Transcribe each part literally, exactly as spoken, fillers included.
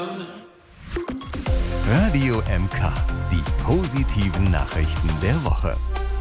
Radio M K, die positiven Nachrichten der Woche.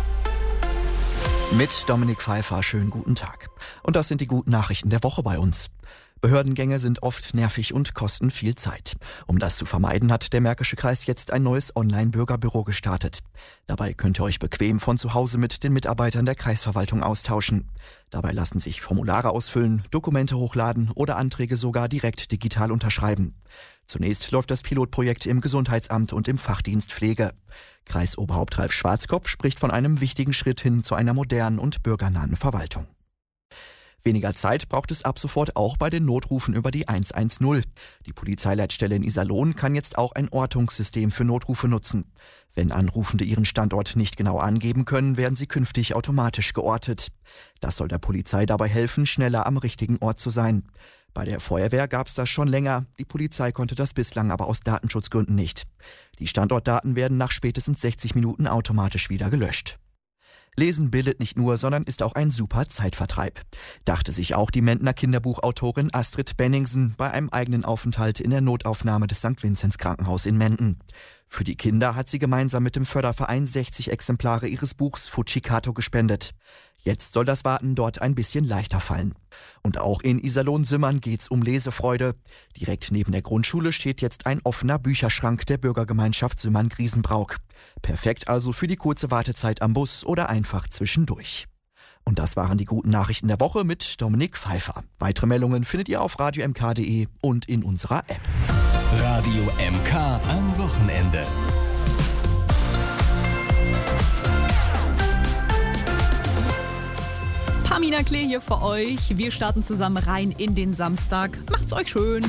Mit Dominik Pfeiffer, schönen guten Tag. Und das sind die guten Nachrichten der Woche bei uns. Behördengänge sind oft nervig und kosten viel Zeit. Um das zu vermeiden, hat der Märkische Kreis jetzt ein neues Online-Bürgerbüro gestartet. Dabei könnt ihr euch bequem von zu Hause mit den Mitarbeitern der Kreisverwaltung austauschen. Dabei lassen sich Formulare ausfüllen, Dokumente hochladen oder Anträge sogar direkt digital unterschreiben. Zunächst läuft das Pilotprojekt im Gesundheitsamt und im Fachdienst Pflege. Kreisoberhaupt Ralf Schwarzkopf spricht von einem wichtigen Schritt hin zu einer modernen und bürgernahen Verwaltung. Weniger Zeit braucht es ab sofort auch bei den Notrufen über die eins eins null. Die Polizeileitstelle in Iserlohn kann jetzt auch ein Ortungssystem für Notrufe nutzen. Wenn Anrufende ihren Standort nicht genau angeben können, werden sie künftig automatisch geortet. Das soll der Polizei dabei helfen, schneller am richtigen Ort zu sein. Bei der Feuerwehr gab es das schon länger, die Polizei konnte das bislang aber aus Datenschutzgründen nicht. Die Standortdaten werden nach spätestens sechzig Minuten automatisch wieder gelöscht. Lesen bildet nicht nur, sondern ist auch ein super Zeitvertreib. Dachte sich auch die Mentner Kinderbuchautorin Astrid Benningsen bei einem eigenen Aufenthalt in der Notaufnahme des Sankt Vinzenz Krankenhaus in Menden. Für die Kinder hat sie gemeinsam mit dem Förderverein sechzig Exemplare ihres Buchs Fujikato gespendet. Jetzt soll das Warten dort ein bisschen leichter fallen. Und auch in Iserlohn-Sümmern geht's um Lesefreude. Direkt neben der Grundschule steht jetzt ein offener Bücherschrank der Bürgergemeinschaft Sümmern-Griesenbrauch. Perfekt also für die kurze Wartezeit am Bus oder einfach zwischendurch. Und das waren die guten Nachrichten der Woche mit Dominik Pfeiffer. Weitere Meldungen findet ihr auf radio m k punkt d e und in unserer App. Radio M K am Wochenende. Pamina Klee hier für euch. Wir starten zusammen rein in den Samstag. Macht's euch schön.